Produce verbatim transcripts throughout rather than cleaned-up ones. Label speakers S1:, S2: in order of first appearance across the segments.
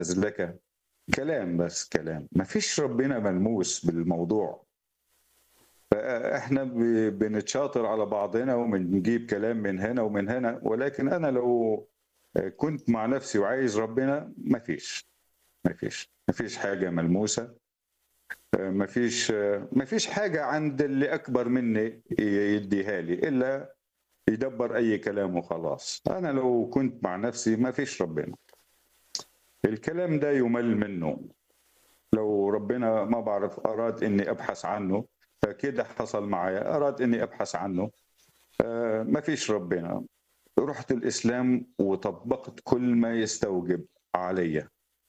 S1: فزلكة، كلام بس كلام، ما فيش ربنا ملموس بالموضوع. فإحنا ب بنتشاطر على بعضنا وبنجيب كلام من هنا ومن هنا، ولكن أنا لو كنت مع نفسي وعايز ربنا ما فيش، ما فيش، ما فيش حاجة ملموسة، ما فيش ما فيش حاجة عند اللي أكبر مني يديها لي إلا يدبر أي كلام وخلاص. أنا لو كنت مع نفسي ما فيش ربنا. الكلام ده يمل منه. لو ربنا ما بعرف أراد إني أبحث عنه، فكده حصل معايا، أراد إني أبحث عنه، آه، ما فيش ربنا. رحت الإسلام وطبقت كل ما يستوجب علي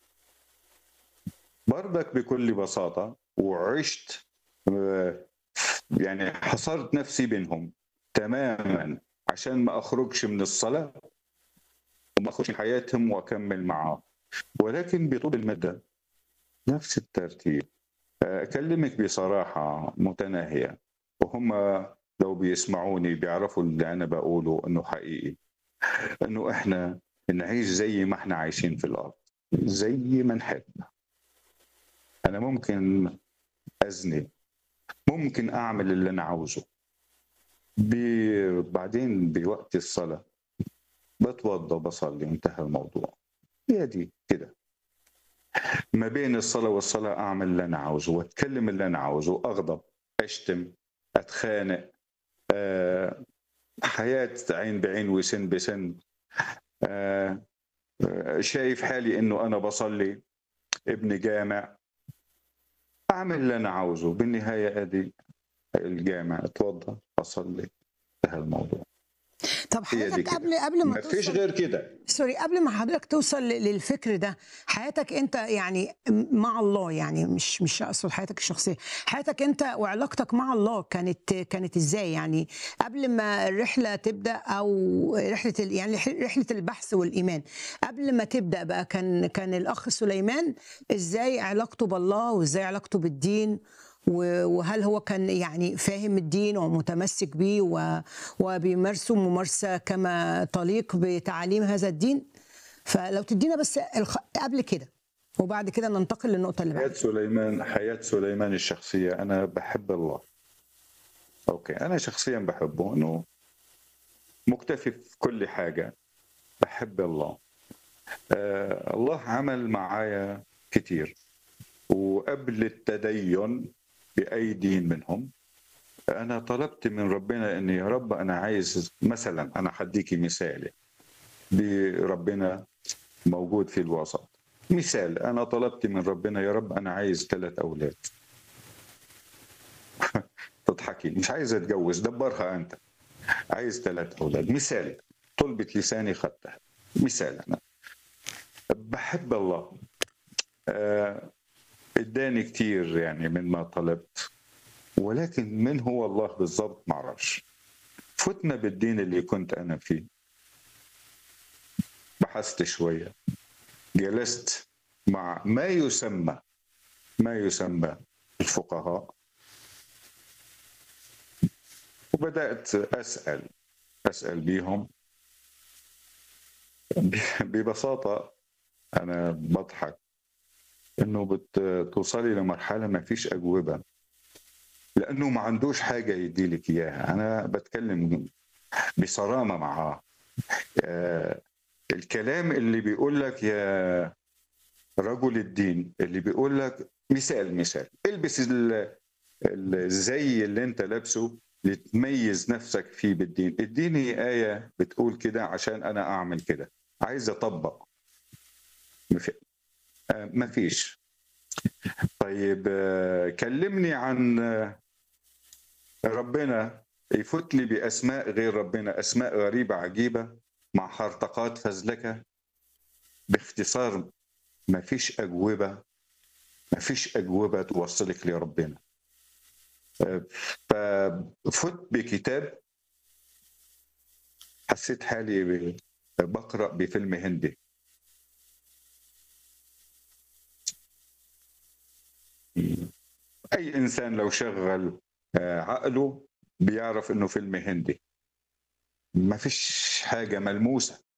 S1: برضك بكل بساطة، وعشت، آه، يعني حصرت نفسي بينهم تماما عشان ما أخرجش من الصلاة وما أخرجش من حياتهم وأكمل معاه. ولكن بطول المدى نفس الترتيب. أكلمك بصراحة متناهية، وهم لو بيسمعوني بيعرفوا اللي أنا بقوله إنه حقيقي، إنه إحنا نعيش زي ما إحنا عايشين في الأرض، زي ما نحب. أنا ممكن أزني، ممكن أعمل اللي أنا عاوزه، بعدين بوقت الصلاة بتوضى بصلي، انتهى الموضوع. هي دي كده. ما بين الصلاة والصلاة أعمل اللي أنا عاوزه وأتكلم اللي أنا عاوزه، أغضب، أشتم، أتخانق، أه حياة عين بعين وسن بسن. أه شايف حالي إنه أنا بصلي، ابن جامع، أعمل اللي أنا عاوزه. بالنهاية أدي الجامع، أتوضى، أصلي، انتهى الموضوع.
S2: طب
S1: هي دي
S2: حضرتك
S1: كده،
S2: قبل قبل ما
S1: ما فيش
S2: توصل
S1: غير كده.
S2: سوري قبل ما حضرتك توصل ل- للفكر ده، حياتك انت يعني مع الله، يعني مش مش اقصد حياتك الشخصيه، حياتك انت وعلاقتك مع الله كانت كانت ازاي؟ يعني قبل ما الرحله تبدا، او رحله ال- يعني رحله البحث والايمان، قبل ما تبدا بقى، كان كان الاخ سليمان ازاي علاقته بالله وازاي علاقته بالدين؟ و- وهل هو كان يعني فاهم الدين ومتمسك بيه و- وبيمارسه ممارسة كما تليق بتعاليم هذا الدين؟ فلو تدينا بس الخ... قبل كده، وبعد كده ننتقل للنقطة اللي
S1: حياة
S2: بعد كده.
S1: سليمان، حياة سليمان الشخصية، أنا بحب الله. أوكي، أنا شخصيا بحبه، إنه مكتفي في كل حاجة. بحب الله. آه الله عمل معايا كتير، وقبل التدين بأي دين منهم أنا طلبت من ربنا إني يا رب أنا عايز، مثلا أنا حديكي مثال بربنا موجود في الوسط. مثال، أنا طلبت من ربنا يا رب أنا عايز ثلاث أولاد. تضحكي، مش عايز أتجوز، دبرها أنت. عايز ثلاث أولاد، مثال، طلبة لساني خدتها. مثال، أنا بحب الله. آه، اداني كتير يعني من ما طلبت، ولكن من هو الله بالضبط ما اعرفش. فتنا بالدين اللي كنت انا فيه، بحثت شويه، جلست مع ما يسمى ما يسمى الفقهاء، وبدات اسال اسال بيهم. ببساطه انا بضحك انه بتوصلي لمرحله ما فيش اجوبه، لانه ما عندوش حاجه يدي لك اياها. انا بتكلم بصرامه معاه. آه، الكلام اللي بيقول لك يا رجل الدين، اللي بيقول لك مثال مثال البس ال- الزي اللي انت لابسه لتميز نفسك فيه بالدين، اديني آية بتقول كده عشان انا اعمل كده، عايز اطبق. مف- آه، مفيش. طيب، آه، كلمني عن آه، ربنا، يفوت لي بأسماء غير ربنا، أسماء غريبة عجيبة مع حرطقات فزلكة. باختصار، مفيش أجوبة، مفيش أجوبة توصلك لربنا. ففت بكتاب، حسيت حالي بقرأ بفيلم هندي. أي إنسان لو شغل آه، عقله بيعرف إنه فيلم هندي. ما فيش حاجة ملموسة،